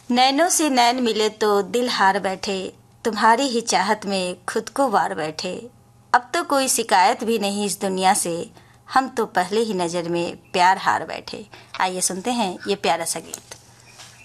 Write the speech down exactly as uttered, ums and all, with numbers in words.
नैनों से नैन मिले तो दिल हार बैठे, तुम्हारी ही चाहत में खुद को वार बैठे। अब तो कोई शिकायत भी नहीं इस दुनिया से, हम तो पहले ही नजर में प्यार हार बैठे। आइए सुनते हैं ये प्यारा सा गीत।